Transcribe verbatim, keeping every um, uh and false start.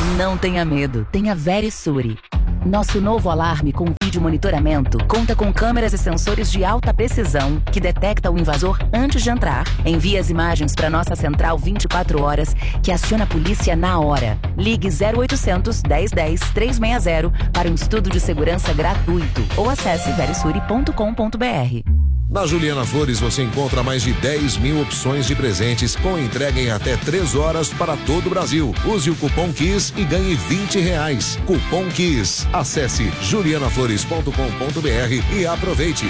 Não tenha medo, tenha Verisure. Nosso novo alarme com vídeo monitoramento conta com câmeras e sensores de alta precisão que detecta o invasor antes de entrar. Envia as imagens para nossa central vinte e quatro horas, que aciona a polícia na hora. Ligue zero oitocentos, dez dez, trezentos e sessenta para um estudo de segurança gratuito ou acesse verisure ponto com ponto br. Na Juliana Flores você encontra mais de dez mil opções de presentes com entrega em até três horas para todo o Brasil. Use o cupom KISS e ganhe vinte reais. Cupom KISS. Acesse juliana flores ponto com ponto br e aproveite.